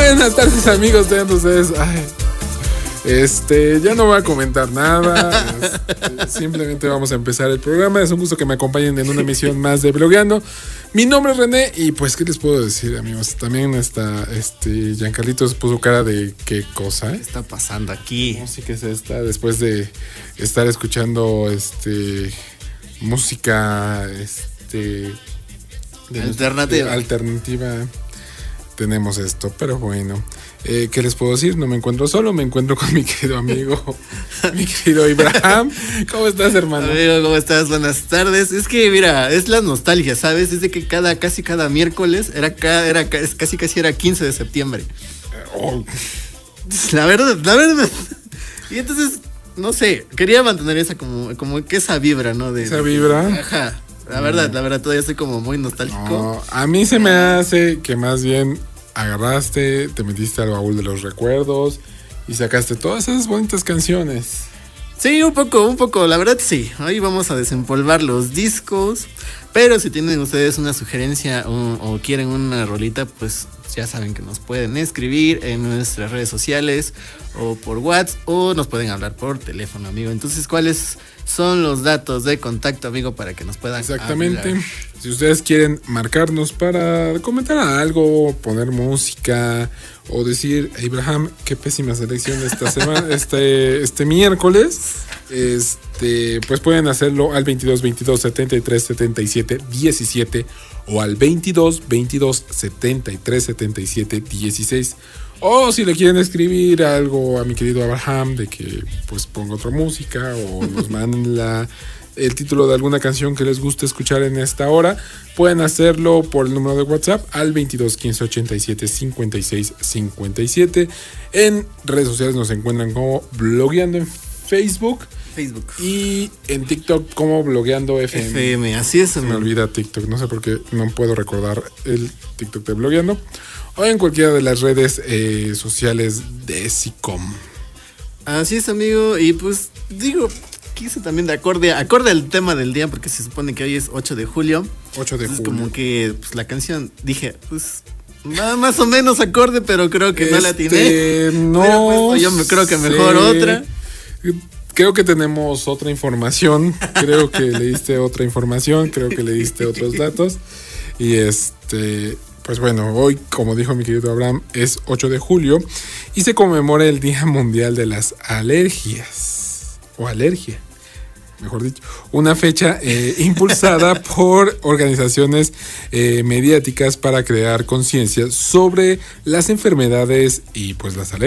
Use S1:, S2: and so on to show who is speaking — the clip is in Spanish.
S1: Buenas tardes, amigos, tengan ustedes. Ya no voy a comentar nada. Simplemente vamos a empezar el programa. Es un gusto que me acompañen en una emisión más de Blogueando. Mi nombre es René y pues, ¿qué les puedo decir, amigos? También está Giancarlitos puso cara de qué cosa,
S2: ¿Qué está pasando aquí?
S1: ¿Qué música es esta? Después de estar escuchando música alternativa, tenemos esto, pero bueno. ¿Qué les puedo decir? No me encuentro solo, me encuentro con mi querido amigo, mi querido Ibrahim. ¿Cómo estás, hermano?
S2: Amigo, ¿cómo estás? Buenas tardes. Es que, mira, es la nostalgia, ¿sabes? Es de que casi cada miércoles casi era 15 de septiembre. La verdad. Y entonces, no sé, quería mantener esa como que esa vibra, ¿no?
S1: ¿Esa vibra?
S2: Ajá. La verdad, todavía estoy como muy nostálgico.
S1: No, a mí se me hace que más bien agarraste, te metiste al baúl de los recuerdos y sacaste todas esas bonitas canciones.
S2: Sí, un poco, la verdad sí. Hoy vamos a desempolvar los discos, pero si tienen ustedes una sugerencia o quieren una rolita, pues ya saben que nos pueden escribir en nuestras redes sociales o por WhatsApp o nos pueden hablar por teléfono, amigo. Entonces, ¿cuáles son los datos de contacto, amigo, para que nos puedan
S1: Exactamente.
S2: hablar?
S1: Si ustedes quieren marcarnos para comentar algo, poner música o decir, Ibrahim, qué pésima selección esta semana, este miércoles, pues pueden hacerlo al 22 22 73 77 17 o al 22 22 73 77 16. O si le quieren escribir algo a mi querido Abraham de que pues ponga otra música o nos manden el título de alguna canción que les guste escuchar en esta hora, pueden hacerlo por el número de WhatsApp al 22 15 87 56 57. En redes sociales nos encuentran como Blogueando en Facebook y en TikTok como Blogueando FM.
S2: Así es,
S1: Se me olvida TikTok, no sé por qué no puedo recordar el TikTok de Blogueando. O en cualquiera de las redes sociales de SICOM.
S2: Así es, amigo. Y pues digo, quise también de acorde al tema del día, porque se supone que hoy es 8 de julio.
S1: 8 de julio.
S2: Como que pues, la canción, dije, pues más o menos acorde, pero creo que no la atiné.
S1: No,
S2: yo me creo que mejor otra.
S1: Creo que tenemos otra información. Creo que le diste otra información. Creo que le diste otros datos. Y pues bueno, hoy, como dijo mi querido Abraham, es 8 de julio y se conmemora el Día Mundial de las Alergias, o alergia, mejor dicho. Una fecha impulsada por organizaciones mediáticas para crear conciencia sobre las enfermedades y pues las alergias.